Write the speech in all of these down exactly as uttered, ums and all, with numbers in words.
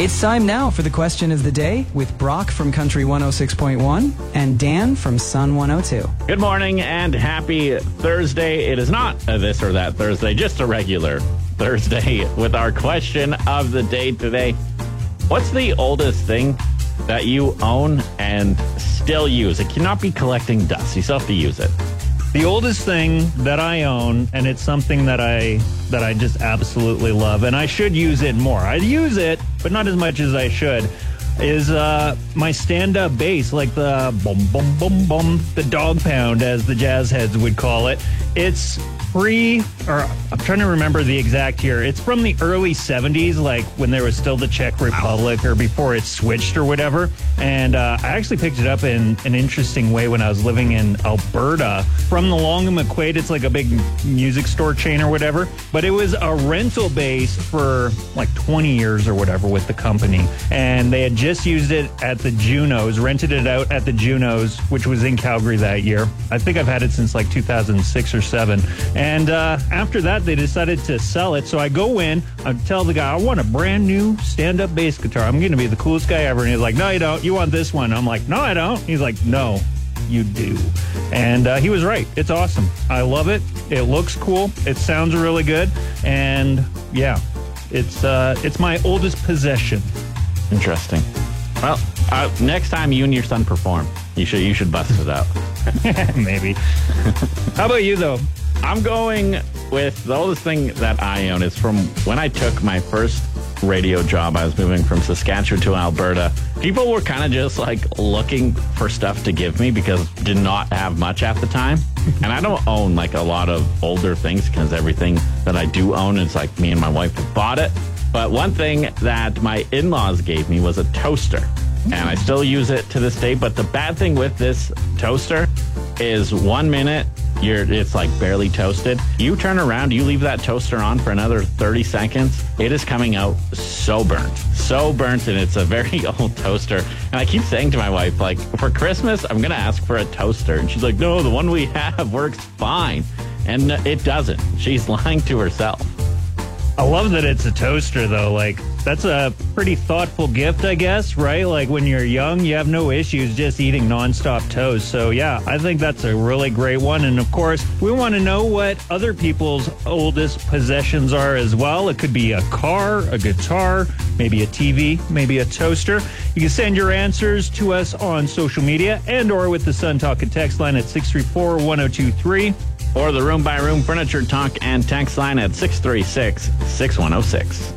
It's time now for the question of the day with Brock from Country one oh six point one and Dan from Sun one oh two. Good morning and happy Thursday. It is not a this or that Thursday, just a regular Thursday with our question of the day today. What's the oldest thing that you own and still use? It cannot be collecting dust. You still have to use it. The oldest thing that I own, and it's something that I that I just absolutely love, and I should use it more. I use it, but not as much as I should, is uh, my stand-up bass, like the boom, boom, boom, boom, the dog pound, as the jazz heads would call it. It's free, or I'm trying to remember the exact year. It's from the early seventies, like when there was still the Czech Republic or before it switched or whatever. And uh, I actually picked it up in an interesting way when I was living in Alberta. From the Long and McQuaid, it's like a big music store chain or whatever. But it was a rental base for like twenty years or whatever with the company. And they had just used it at the Junos, rented it out at the Junos, which was in Calgary that year. I think I've had it since like two thousand six or seven. And uh, after that, they decided to sell it. So I go in, I tell the guy, I want a brand new stand-up bass guitar. I'm going to be the coolest guy ever. And he's like, no, you don't. You want this one. I'm like, no, I don't. He's like, no, you do. And uh, he was right. It's awesome. I love it. It looks cool. It sounds really good. And yeah, it's uh, it's my oldest possession. Interesting. Well, uh, next time you and your son perform, you should you should bust it out. Maybe. How about you, though? I'm going with the oldest thing that I own is from when I took my first radio job. I was moving from Saskatchewan to Alberta. People were kind of just like looking for stuff to give me because I did not have much at the time. And I don't own like a lot of older things because everything that I do own is like me and my wife have bought it. But one thing that my in-laws gave me was a toaster. And I still use it to this day. But the bad thing with this toaster is one minute, you're it's like barely toasted. You turn around, you leave that toaster on for another thirty seconds. It is coming out so burnt. So burnt, and it's a very old toaster. And I keep saying to my wife, like, for Christmas, I'm going to ask for a toaster. And she's like, no, the one we have works fine. And it doesn't. She's lying to herself. I love that it's a toaster, though. Like, that's a pretty thoughtful gift, I guess, right? Like, when you're young, you have no issues just eating nonstop toast. So, yeah, I think that's a really great one. And, of course, we want to know what other people's oldest possessions are as well. It could be a car, a guitar, maybe a T V, maybe a toaster. You can send your answers to us on social media and or with the Sun Talk text line at six three four, one oh two three. Or the Room by Room Furniture Talk and text line at six three six, six one oh six.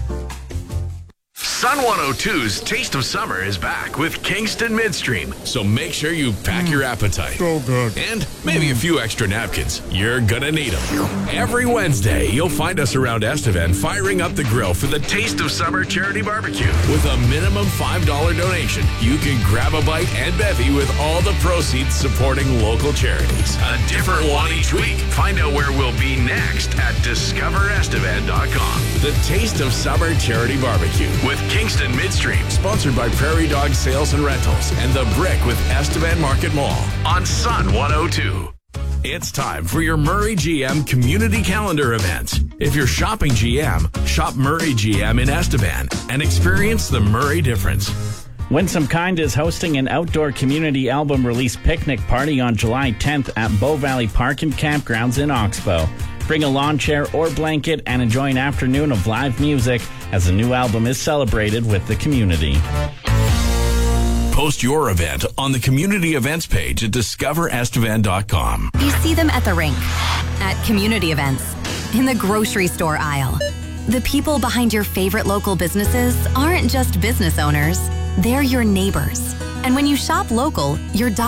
Sun one oh two's Taste of Summer is back with Kingston Midstream, so make sure you pack your appetite. So good. And maybe a few extra napkins. You're gonna need them. Every Wednesday, you'll find us around Estevan firing up the grill for the Taste of Summer charity barbecue. With a minimum five dollars donation, you can grab a bite and bevy with all the proceeds supporting local charities. A different one each week. Find out where we'll be next at discover estevan dot com. The Taste of Summer charity barbecue with Kingston Midstream, sponsored by Prairie Dog Sales and Rentals and The Brick with Estevan Market Mall on Sun one oh two. It's time for your Murray G M community calendar event. If you're shopping G M, shop Murray G M in Estevan and experience the Murray difference. Winsome Kind is hosting an outdoor community album release picnic party on July tenth at Bow Valley Park and Campgrounds in Oxbow. Bring a lawn chair or blanket and enjoy an afternoon of live music as the new album is celebrated with the community. Post your event on the community events page at discover estevan dot com. You see them at the rink, at community events, in the grocery store aisle. The people behind your favorite local businesses aren't just business owners, they're your neighbors. And when you shop local, your